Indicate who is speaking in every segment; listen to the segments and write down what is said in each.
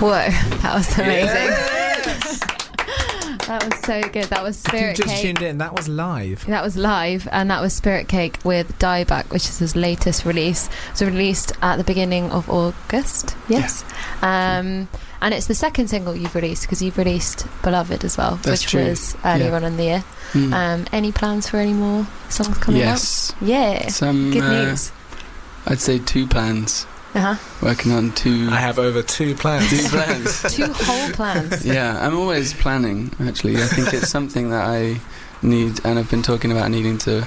Speaker 1: Whoa, that was amazing.
Speaker 2: Yes!
Speaker 1: That was so good. That was Spirit
Speaker 2: If you just
Speaker 1: Cake.
Speaker 2: tuned in, that was live.
Speaker 1: That was live, and that was Spirit Cake with Dieback, which is his latest release. It was released at the beginning of August. Yes. And it's the second single you've released, because you've released Beloved as well,
Speaker 3: That's
Speaker 1: which
Speaker 3: true.
Speaker 1: was earlier on in the year. Any plans for any more songs coming
Speaker 3: Yes.
Speaker 1: out? Yeah.
Speaker 3: Some
Speaker 1: Good news.
Speaker 3: I'd say 2 plans. Working on 2.
Speaker 2: I have over 2 plans.
Speaker 3: 2 plans.
Speaker 1: 2 whole plans.
Speaker 3: Yeah, I'm always planning, actually. I think it's something that I need, and I've been talking about needing to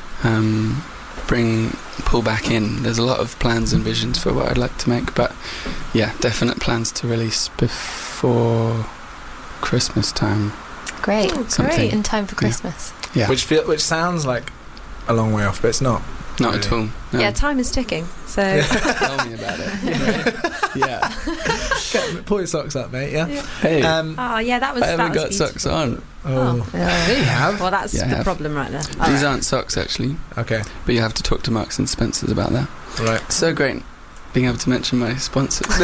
Speaker 3: pull back in. There's a lot of plans and visions for what I'd like to make, but yeah, definite plans to release before Christmas time.
Speaker 1: Great.
Speaker 3: Something.
Speaker 1: Great. In time for Christmas.
Speaker 3: Yeah.
Speaker 2: Which sounds like a long way off, but it's not.
Speaker 3: Not
Speaker 2: really.
Speaker 3: at all. No.
Speaker 4: Yeah, time is ticking. So
Speaker 3: Tell me about it. Yeah.
Speaker 2: Pull your socks up, mate, yeah?
Speaker 3: Hey,
Speaker 4: oh yeah, that was.
Speaker 3: I haven't
Speaker 4: that
Speaker 3: got
Speaker 4: was
Speaker 3: socks on.
Speaker 2: Oh. Yeah, you have.
Speaker 4: Well, that's
Speaker 3: Yeah, I
Speaker 4: the
Speaker 3: have.
Speaker 4: problem right there.
Speaker 3: These aren't socks, actually,
Speaker 2: Okay,
Speaker 3: but you have to talk to Marks and Spencer's about that.
Speaker 2: right.
Speaker 3: So great being able to mention my sponsors.
Speaker 2: They're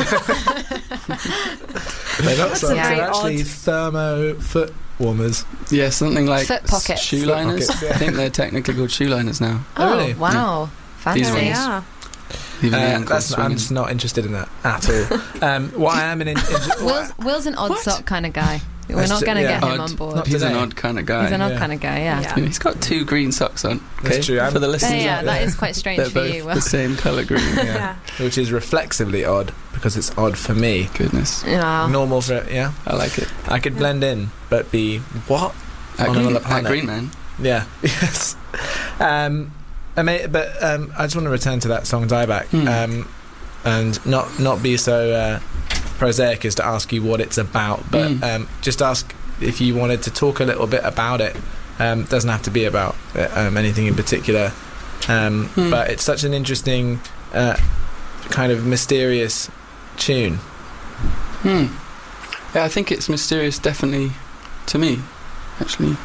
Speaker 2: not
Speaker 4: That's
Speaker 2: socks,
Speaker 4: a
Speaker 2: they're
Speaker 4: very
Speaker 2: actually
Speaker 4: odd-
Speaker 2: thermo foot warmers.
Speaker 3: Yeah, something like
Speaker 1: Foot pockets.
Speaker 3: shoe
Speaker 2: Foot
Speaker 3: liners.
Speaker 2: pockets, yeah.
Speaker 3: I think they're technically called shoe liners now.
Speaker 2: Oh, really?
Speaker 1: Wow. Fancy.
Speaker 3: These
Speaker 4: They
Speaker 3: ones.
Speaker 4: are.
Speaker 3: Even the ankles
Speaker 2: I'm just not interested in that at all. What I am
Speaker 1: Will's an odd
Speaker 3: What?
Speaker 1: sock kind of guy. We're
Speaker 2: That's
Speaker 1: not
Speaker 2: ju-
Speaker 1: going to
Speaker 2: yeah.
Speaker 1: get him
Speaker 3: Odd.
Speaker 1: on board.
Speaker 2: Not
Speaker 3: He's an
Speaker 2: today.
Speaker 3: odd kind of guy.
Speaker 1: He's an odd
Speaker 2: Yeah.
Speaker 1: kind of guy, yeah.
Speaker 4: Yeah.
Speaker 3: He's got 2 green socks on. Okay?
Speaker 2: That's true.
Speaker 3: For the
Speaker 1: Oh,
Speaker 3: listeners,
Speaker 1: yeah,
Speaker 3: out
Speaker 1: that
Speaker 3: there.
Speaker 1: is quite strange
Speaker 3: They're
Speaker 1: for
Speaker 3: both
Speaker 1: you,
Speaker 3: the
Speaker 1: Will.
Speaker 3: same colour green.
Speaker 2: Yeah. Which is reflexively odd because it's odd for me.
Speaker 3: Goodness,
Speaker 1: Yeah.
Speaker 2: Normal for yeah.
Speaker 3: I like it.
Speaker 2: I could blend in, but be what?
Speaker 3: At
Speaker 2: On
Speaker 3: green,
Speaker 2: another planet.
Speaker 3: Green Man.
Speaker 2: Yeah. Yes. I just want to return to that song "Dieback," and not be so prosaic as to ask you what it's about, but just ask if you wanted to talk a little bit about it. Doesn't have to be about anything in particular, but it's such an interesting kind of mysterious tune.
Speaker 3: Yeah, I think it's mysterious, definitely, to me, actually.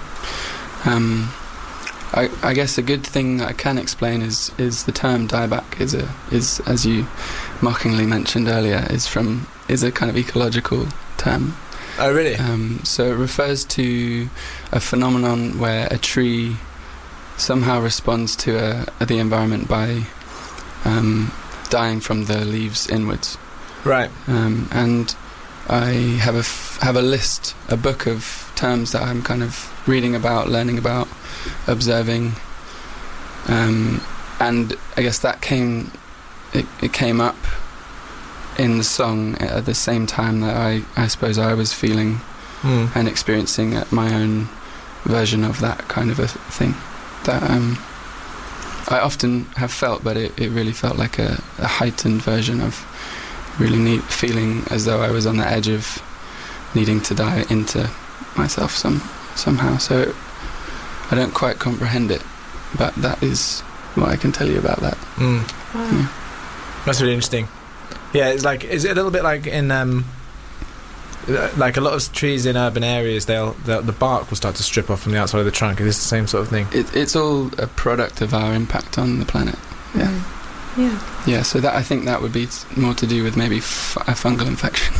Speaker 3: I guess a good thing that I can explain is the term dieback is as you mockingly mentioned earlier, is a kind of ecological term.
Speaker 2: Oh, really?
Speaker 3: So it refers to a phenomenon where a tree somehow responds to the environment by dying from the leaves inwards.
Speaker 2: Right.
Speaker 3: And I have a book of terms that I'm kind of reading about, learning about, observing, and I guess that came up in the song at the same time that I suppose I was feeling and experiencing my own version of that kind of a thing that I often have felt, but it really felt like a heightened version of really feeling as though I was on the edge of needing to die into myself somehow. So I don't quite comprehend it, but that is what I can tell you about that.
Speaker 4: Wow.
Speaker 3: Yeah.
Speaker 2: That's really interesting. Yeah, is it a little bit like in like a lot of trees in urban areas? The bark will start to strip off from the outside of the trunk. Is this the same sort of thing?
Speaker 3: It's all a product of our impact on the planet. Yeah. Yeah, so I think that would be more to do with maybe a fungal infection.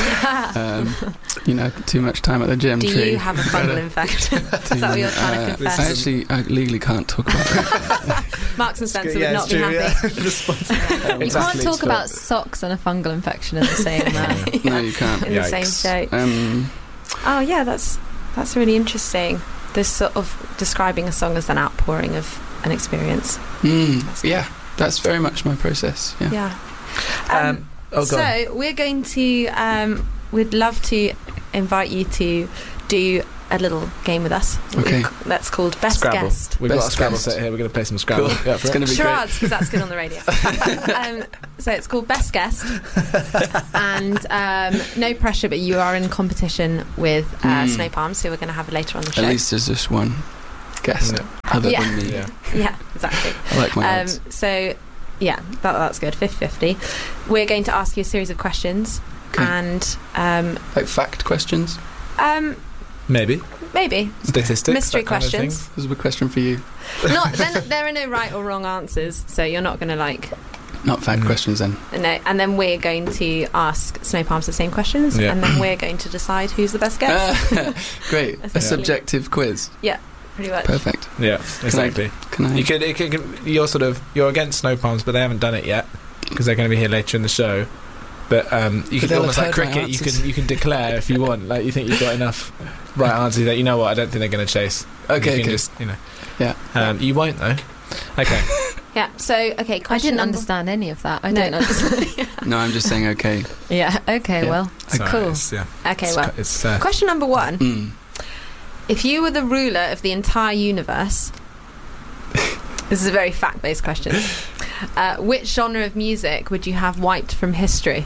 Speaker 3: Too much time at the gym.
Speaker 4: Do
Speaker 3: tree.
Speaker 4: you have a fungal infection? Is that what you're trying to confess?
Speaker 3: I legally can't talk about that.
Speaker 4: Marks and Spencer would not be happy.
Speaker 1: You can't talk about socks and a fungal infection in the same
Speaker 3: No, you can't.
Speaker 4: in the same show. Oh yeah, that's really interesting. This sort of describing a song as an outpouring of an experience.
Speaker 3: Yeah, that's very much my process. Yeah.
Speaker 4: So we're going to we'd love to invite you to do a little game with us.
Speaker 3: Okay.
Speaker 4: That's called Best
Speaker 2: Scrabble.
Speaker 4: Guest.
Speaker 2: We've got a
Speaker 3: Best
Speaker 2: Scrabble
Speaker 3: Guest.
Speaker 2: set here. We're going to play some Scrabble.
Speaker 3: Cool.
Speaker 2: Yeah,
Speaker 3: It's going to be
Speaker 4: Charades, because that's good on the radio. So it's called Best Guest, and no pressure, but you are in competition with Snow Palms, who we're going to have later on the show.
Speaker 3: At least there's just one guest other than me.
Speaker 4: Yeah, exactly.
Speaker 3: I like my odds.
Speaker 4: So yeah, that's good. 50-50. We're going to ask you a series of questions,
Speaker 3: Okay.
Speaker 4: and
Speaker 3: Like fact questions.
Speaker 2: Maybe statistics,
Speaker 4: mystery
Speaker 2: that kind of thing.
Speaker 4: questions.
Speaker 3: This is a question for you.
Speaker 4: Not then. There are no right or wrong answers, so you're not going to like
Speaker 3: Not fact questions then.
Speaker 4: No, and then we're going to ask Snow Palms the same questions,
Speaker 2: Yeah.
Speaker 4: and then we're going to decide who's the best guest.
Speaker 3: Great. A
Speaker 4: Essentially.
Speaker 3: subjective quiz.
Speaker 4: Pretty much.
Speaker 3: Perfect.
Speaker 2: Yeah, exactly.
Speaker 3: Can I?
Speaker 2: You're against Snow Palms, but they haven't done it yet because they're going to be here later in the show. But you can
Speaker 3: they'll
Speaker 2: almost
Speaker 3: have
Speaker 2: like
Speaker 3: heard my
Speaker 2: cricket.
Speaker 3: answers.
Speaker 2: You can declare if you want. Like you think you've got enough right answers that you know what I don't think they're going to chase.
Speaker 3: Okay.
Speaker 2: You can
Speaker 3: Okay.
Speaker 2: just
Speaker 3: Yeah.
Speaker 2: You won't though. Okay.
Speaker 4: Yeah. So okay,
Speaker 1: I
Speaker 4: question
Speaker 1: didn't
Speaker 4: number-
Speaker 1: understand any of that. I
Speaker 4: No.
Speaker 1: don't understand.
Speaker 3: No, I'm just saying okay.
Speaker 1: Yeah. Okay.
Speaker 3: Yeah.
Speaker 1: Well.
Speaker 2: Sorry,
Speaker 1: Cool.
Speaker 4: Okay, well,
Speaker 2: It's
Speaker 4: question number 1:
Speaker 3: Mm.
Speaker 4: if you were the ruler of the entire universe, this is a very fact-based question. Which genre of music would you have wiped from history?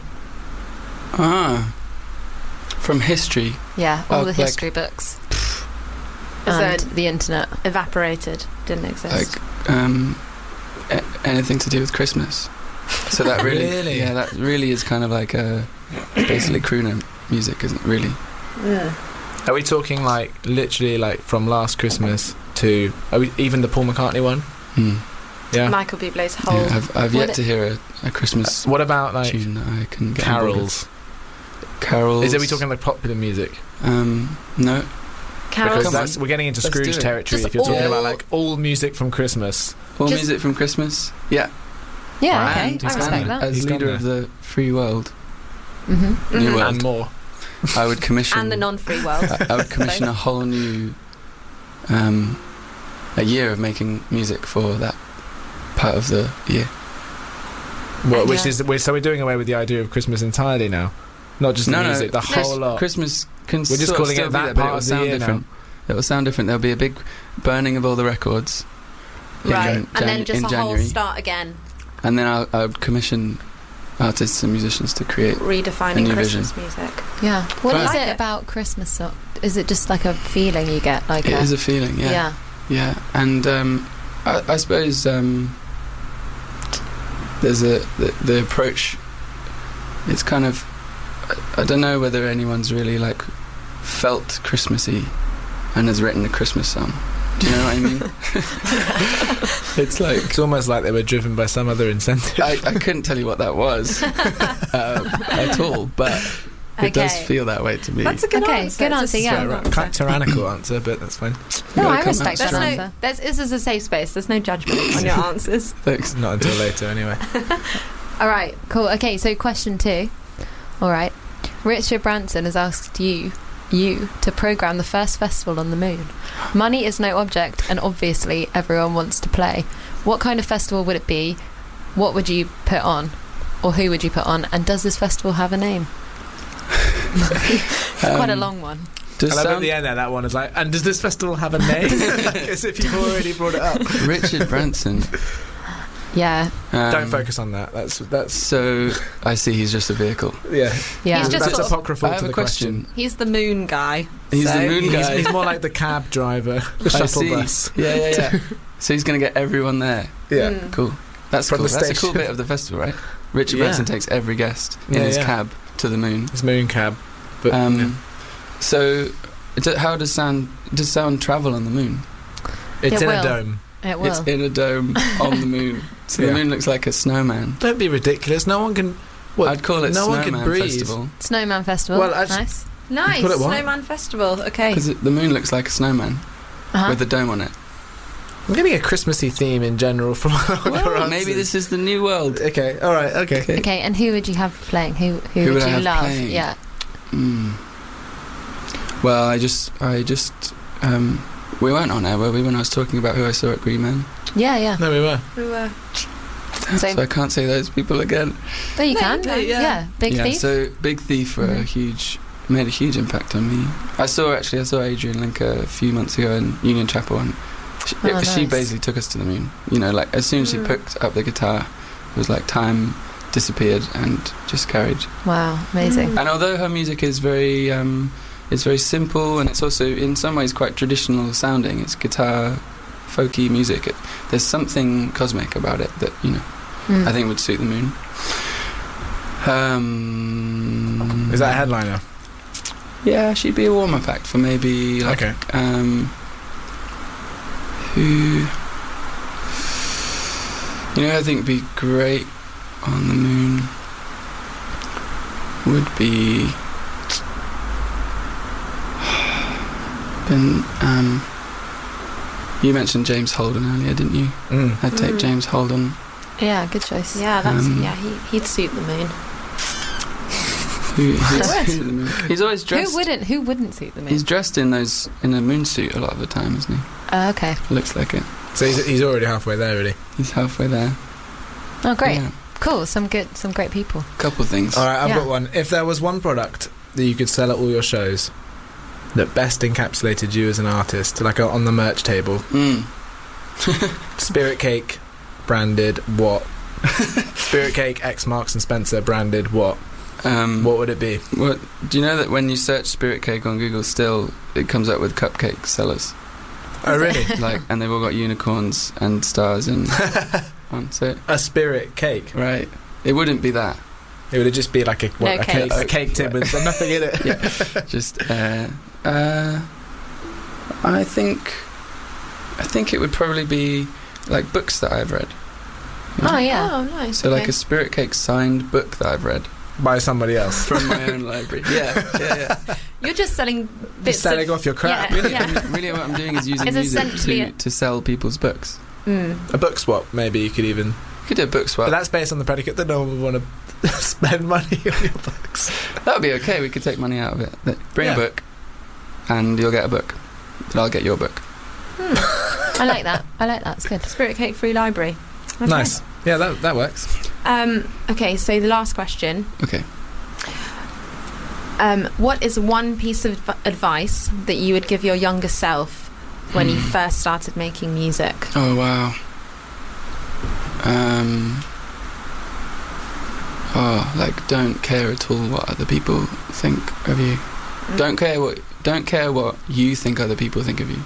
Speaker 3: From history.
Speaker 1: Yeah. All
Speaker 3: Oh,
Speaker 1: the
Speaker 3: like-
Speaker 1: history books
Speaker 4: Is
Speaker 1: and
Speaker 4: it
Speaker 1: the internet.
Speaker 4: evaporated? Didn't exist.
Speaker 3: Like anything to do with Christmas. So that really,
Speaker 2: Really?
Speaker 3: yeah, that really is kind of like basically crooner music, isn't it? Really.
Speaker 2: Are we talking like literally like from Last Christmas to even the Paul McCartney one?
Speaker 3: Mm.
Speaker 2: Yeah.
Speaker 4: Michael Bublé's whole.
Speaker 3: Yeah, I've yet
Speaker 1: What
Speaker 3: to hear a Christmas
Speaker 2: What about like
Speaker 3: tune that I can get on board
Speaker 2: carols?
Speaker 3: with. Carols.
Speaker 2: Are we talking like popular music?
Speaker 3: No.
Speaker 4: Carols.
Speaker 2: Because we're getting into
Speaker 3: Let's do
Speaker 2: Scrooge
Speaker 3: it.
Speaker 2: territory.
Speaker 4: Just
Speaker 2: If you're talking
Speaker 4: all-
Speaker 2: about like all music from Christmas,
Speaker 3: All
Speaker 4: Just-
Speaker 3: music from Christmas. Yeah.
Speaker 1: Yeah.
Speaker 2: Wow.
Speaker 1: Okay.
Speaker 2: And
Speaker 1: I
Speaker 2: he's
Speaker 1: respect
Speaker 2: done
Speaker 1: that.
Speaker 3: As
Speaker 2: He's gone
Speaker 3: leader of the free world,
Speaker 1: Mm-hmm.
Speaker 3: new
Speaker 4: Mhm.
Speaker 3: world,
Speaker 2: and more.
Speaker 3: I would commission.
Speaker 4: and the non-free world.
Speaker 3: I would commission a whole new, a year of making music for that part of the year.
Speaker 2: Well,
Speaker 1: Yeah.
Speaker 2: so we're doing away with the idea of Christmas entirely now, not just the music, the whole lot.
Speaker 3: Christmas can
Speaker 2: We're just
Speaker 3: sort of
Speaker 2: calling
Speaker 3: still
Speaker 2: it
Speaker 3: be
Speaker 2: that
Speaker 3: there, but
Speaker 2: part
Speaker 3: it will
Speaker 2: of the
Speaker 3: sound
Speaker 2: year
Speaker 3: different. It will sound different. There'll be a big burning of all the records.
Speaker 4: Right,
Speaker 3: in
Speaker 4: and then just
Speaker 3: in
Speaker 4: a whole
Speaker 3: January.
Speaker 4: start again,
Speaker 3: And then I would commission artists and musicians to create. A
Speaker 4: redefining
Speaker 3: new
Speaker 4: Christmas music.
Speaker 1: Yeah. What
Speaker 3: Right.
Speaker 1: is
Speaker 4: Like
Speaker 1: it
Speaker 4: it.
Speaker 1: about Christmas song? Is it just like a feeling you get? Like
Speaker 3: It is a feeling, yeah.
Speaker 1: yeah.
Speaker 3: Yeah, and I suppose there's the approach. It's kind of I don't know whether anyone's really like felt Christmassy and has written a Christmas song. Do you know what I mean? It's like
Speaker 2: It's almost like they were driven by some other incentive.
Speaker 3: I couldn't tell you what that was at all, but it does
Speaker 4: Okay.
Speaker 3: feel that way to me.
Speaker 4: That's a good
Speaker 1: Okay,
Speaker 4: answer.
Speaker 1: good
Speaker 4: It's a
Speaker 1: answer, yeah.
Speaker 4: strong
Speaker 2: Right,
Speaker 4: answer.
Speaker 2: quite tyrannical answer, but that's fine.
Speaker 1: No,
Speaker 3: gotta
Speaker 1: I
Speaker 3: come
Speaker 1: respect
Speaker 3: out
Speaker 1: that
Speaker 3: strong.
Speaker 4: There's
Speaker 1: answer.
Speaker 4: this is a safe space. There's no judgment on your answers.
Speaker 3: Thanks.
Speaker 2: Not until later, anyway.
Speaker 1: All right, cool. Okay, so question 2. All right. Richard Branson has asked you to program the first festival on the moon. Money is no object, and obviously everyone wants to play. What kind of festival would it be? What would you put on? Or who would you put on? And does this festival have a name? It's quite a long one.
Speaker 3: Does
Speaker 2: I love at
Speaker 3: sound-
Speaker 2: the end there, that one is like, and does this festival have a name? Like, as if you've already brought it up.
Speaker 3: Richard Branson.
Speaker 1: Yeah,
Speaker 2: Don't focus on that. That's
Speaker 3: So I see he's just a vehicle.
Speaker 2: yeah.
Speaker 1: yeah.
Speaker 4: He's just
Speaker 2: That's
Speaker 4: sort of-
Speaker 2: apocryphal
Speaker 3: I have
Speaker 2: to
Speaker 3: a
Speaker 2: the
Speaker 3: question.
Speaker 4: He's the moon guy.
Speaker 3: He's
Speaker 4: so-
Speaker 3: the moon
Speaker 2: He's,
Speaker 3: guy.
Speaker 2: he's more like the cab driver, the
Speaker 3: I
Speaker 2: shuttle
Speaker 3: see.
Speaker 2: bus.
Speaker 3: Yeah. So he's going to get everyone there.
Speaker 2: Yeah.
Speaker 4: Mm.
Speaker 3: Cool. That's
Speaker 2: From
Speaker 3: cool.
Speaker 2: the
Speaker 3: That's a cool
Speaker 2: station.
Speaker 3: bit of the festival, right? Richard
Speaker 2: Yeah.
Speaker 3: Branson takes every guest in
Speaker 2: Yeah,
Speaker 3: his
Speaker 2: yeah.
Speaker 3: cab to the moon.
Speaker 2: His moon cab. But yeah.
Speaker 3: So, how does sound travel on the moon?
Speaker 2: It's
Speaker 1: It
Speaker 2: in a
Speaker 1: will.
Speaker 2: dome.
Speaker 1: It will.
Speaker 3: It's in a dome on the moon. So
Speaker 2: Yeah.
Speaker 3: the moon looks like a snowman.
Speaker 2: Don't be ridiculous. No one can. What?
Speaker 3: I'd call it
Speaker 2: no one can
Speaker 3: Snowman
Speaker 2: breathe.
Speaker 3: Festival
Speaker 1: Snowman Festival.
Speaker 2: Well, actually-
Speaker 1: nice.
Speaker 4: Nice.
Speaker 2: Call it what?
Speaker 4: Snowman Festival. Okay.
Speaker 3: because the moon looks like a snowman
Speaker 1: Uh-huh.
Speaker 3: with a dome on it.
Speaker 2: I'm getting a Christmassy theme in general from our
Speaker 3: Well, maybe this is the new world.
Speaker 2: Okay. All right. Okay.
Speaker 1: Okay, and who would you have playing? Who
Speaker 3: Who would
Speaker 1: would
Speaker 3: I
Speaker 1: you
Speaker 3: have
Speaker 1: love?
Speaker 3: playing?
Speaker 1: Yeah.
Speaker 3: Well, I just we weren't on air, were we, when I was talking about who I saw at Green Man?
Speaker 1: Yeah.
Speaker 2: No, we were.
Speaker 1: So-
Speaker 3: So I can't say those people again.
Speaker 1: But you
Speaker 4: No,
Speaker 1: can.
Speaker 4: no,
Speaker 1: Yeah. Big
Speaker 3: yeah,
Speaker 1: Thief.
Speaker 3: so Big Thief were made a huge impact on me. I saw Adrian Linker a few months ago in Union Chapel, and she
Speaker 1: nice.
Speaker 3: basically took us to the moon. You know, like as soon as she picked up the guitar, it was like time disappeared and just carried.
Speaker 1: Wow, amazing.
Speaker 3: And although her music is very, it's very simple, and it's also in some ways quite traditional sounding. It's guitar, folky music. There's something cosmic about it that I think would suit the moon.
Speaker 2: Is that a headliner?
Speaker 3: Yeah, she'd be a warm-up act for maybe like
Speaker 2: Okay.
Speaker 3: who I think would be great on the moon would be you mentioned James Holden earlier, didn't you? I'd take James Holden.
Speaker 1: Yeah, good choice.
Speaker 4: Yeah, he'd suit the moon.
Speaker 3: Who'd suit the moon? He's always dressed.
Speaker 1: Who wouldn't suit the moon?
Speaker 3: He's dressed in a moon suit a lot of the time, isn't he?
Speaker 1: Okay.
Speaker 3: Looks like it.
Speaker 2: So he's already halfway there, really.
Speaker 3: He's halfway there.
Speaker 1: Oh, great.
Speaker 3: Yeah.
Speaker 1: Cool. Some great people.
Speaker 3: Couple things.
Speaker 2: All right, I've got one. If there was one product that you could sell at all your shows that best encapsulated you as an artist, like on the merch table, Spirit Cake branded what? Spirit Cake X Marks and Spencer branded what? What would it be?
Speaker 3: What do you know that when you search Spirit Cake on Google, still it comes up with cupcake sellers?
Speaker 2: Oh, really?
Speaker 3: And they've all got unicorns and stars and so
Speaker 2: a Spirit Cake,
Speaker 3: right? It wouldn't be that.
Speaker 2: It would just be like a cake tin with nothing in it.
Speaker 3: Yeah. Just I think it would probably be like books that I've read.
Speaker 1: Oh yeah.
Speaker 4: Oh nice.
Speaker 3: So like a Spirit Cake signed book that I've read
Speaker 2: by somebody else
Speaker 3: from my own library. Yeah.
Speaker 4: You're just selling bits
Speaker 2: selling off your crap.
Speaker 3: Really what I'm doing is using music to sell people's books.
Speaker 2: A book swap, maybe you could even.
Speaker 3: You could do a book swap.
Speaker 2: But that's based on the predicate that no one would want to spend money on your books.
Speaker 3: That would be okay. We could take money out of it. Bring a book, and you'll get a book. And I'll get your book.
Speaker 1: I like that. It's good.
Speaker 4: Spirit Cake Free Library. Okay.
Speaker 2: Nice. Yeah, that works.
Speaker 4: Okay, so the last question.
Speaker 3: Okay.
Speaker 4: What is one piece of advice that you would give your younger self when you first started making music?
Speaker 3: Oh wow. Don't care at all what other people think of you. Don't care what you think other people think of you.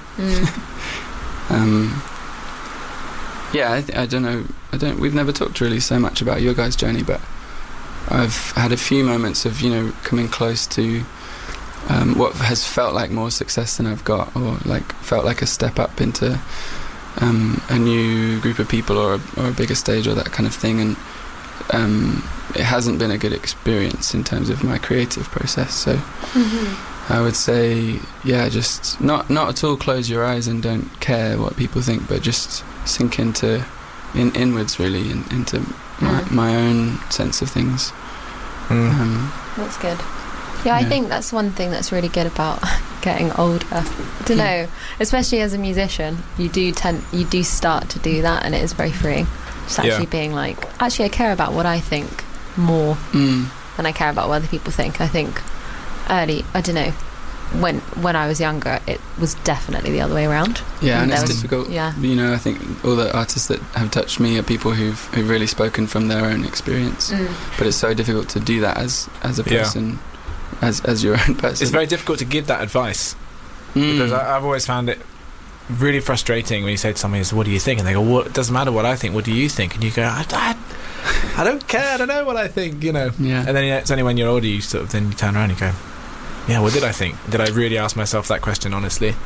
Speaker 3: I don't know. We've never talked really so much about your guys' journey, but I've had a few moments of coming close to what has felt like more success than I've got, or like felt like a step up into a new group of people or a bigger stage or that kind of thing, and it hasn't been a good experience in terms of my creative process. So I would say, just not at all close your eyes and don't care what people think, but just sink inwards really, into my own sense of things.
Speaker 1: That's good. Yeah, I think that's one thing that's really good about getting older. I don't know, especially as a musician, you do start to do that, and it is very freeing. Just actually being like, actually, I care about what I think more than I care about what other people think. I think I don't know, when I was younger, it was definitely the other way around.
Speaker 3: Yeah, and it's difficult.
Speaker 1: Yeah.
Speaker 3: I think all the artists that have touched me are people who've really spoken from their own experience. But it's so difficult to do that as a person, as your own person.
Speaker 2: It's very difficult to give that advice because I've always found it really frustrating when you say to somebody, "What do you think?" and they go, "Well, it doesn't matter what I think. What do you think?" And you go, "I don't care. I don't know what I think."
Speaker 3: Yeah.
Speaker 2: And then it's only when you're older you sort of then you turn around and you go, "Yeah, what did I think? Did I really ask myself that question honestly?"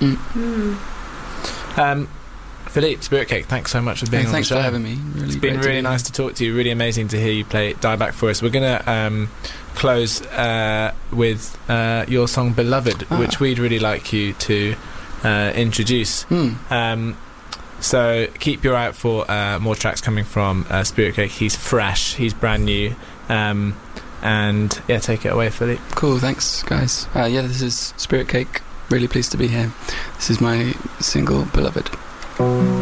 Speaker 2: Philippe, Spirit Cake, thanks so much for being on the show.
Speaker 3: Thanks for having me.
Speaker 2: It's been really nice to talk to you. Really amazing to hear you play Dieback for us. We're going to close with your song Beloved, which we'd really like you to introduce. So keep your eye out for more tracks coming from Spirit Cake. He's fresh, he's brand new, and take it away, Philippe.
Speaker 3: Cool, thanks guys. This is Spirit Cake, really pleased to be here. This is my single Beloved.